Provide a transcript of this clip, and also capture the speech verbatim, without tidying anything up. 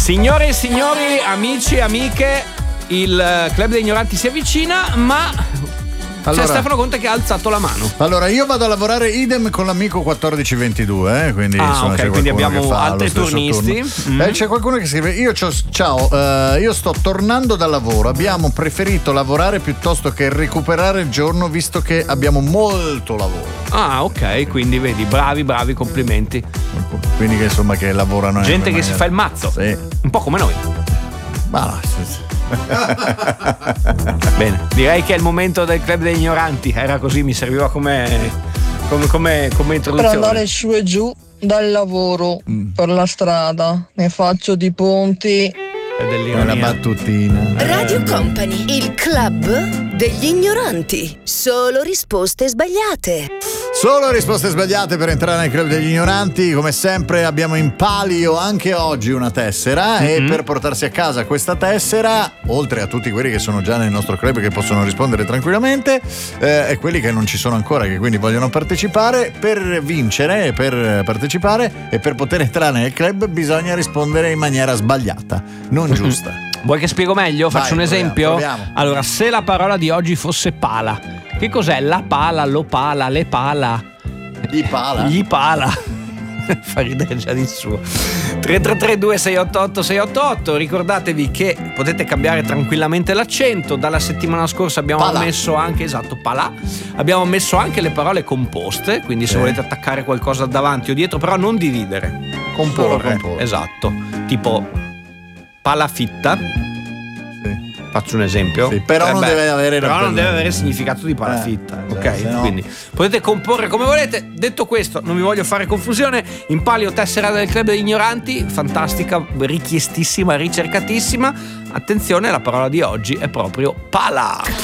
Signore e signori, amici e amiche, il Club degli Ignoranti si avvicina, ma allora, c'è Stefano Conte che ha alzato la mano. Allora, io vado a lavorare idem con l'amico quattordici ventidue, eh, quindi ah, insomma, ok, c'è quindi qualcuno abbiamo che fa altri turnisti. Mm. Eh, c'è qualcuno che scrive: Io c'ho, ciao, uh, io sto tornando dal lavoro. Abbiamo preferito lavorare piuttosto che recuperare il giorno, visto che abbiamo molto lavoro. Ah, ok, quindi vedi, bravi, bravi, complimenti. Quindi che insomma che lavorano. Gente che si fa il mazzo. Sì. Un po' come noi. Ma no, sì, sì. Bene, direi che è il momento del Club degli Ignoranti. Era così, mi serviva come, come, come, come introduzione. Per andare su e giù dal lavoro mm. per la strada ne faccio di ponti. È dell'ironia. Una battutina. Radio Company, il Club degli Ignoranti. Solo risposte sbagliate. Solo risposte sbagliate per entrare nel Club degli Ignoranti. Come sempre abbiamo in palio anche oggi una tessera, mm-hmm. e per portarsi a casa questa tessera, oltre a tutti quelli che sono già nel nostro club che possono rispondere tranquillamente, eh, e quelli che non ci sono ancora, che quindi vogliono partecipare, per vincere e per partecipare e per poter entrare nel club bisogna rispondere in maniera sbagliata, non mm-hmm. giusta. Vuoi che spiego meglio? Vai, Faccio un proviamo, esempio? proviamo. Allora, se la parola di oggi fosse pala, che cos'è? La pala, lo pala, le pala. Gli pala. Gli pala. Fa ridere già di suo. tre tre tre due sei otto otto sei otto otto. Ricordatevi che potete cambiare tranquillamente l'accento. Dalla settimana scorsa abbiamo pala. messo anche, esatto, pala. Abbiamo messo anche le parole composte, quindi se eh. volete attaccare qualcosa davanti o dietro, però non dividere. Comporre. comporre. Esatto. Tipo palafitta. Faccio un esempio. Sì, però, non deve, avere però non deve avere il significato di palafitta. Eh, ok? No. Quindi potete comporre come volete. Detto questo, non vi voglio fare confusione. In palio tessera del Club degli Ignoranti, fantastica, richiestissima, ricercatissima. Attenzione, la parola di oggi è proprio pala.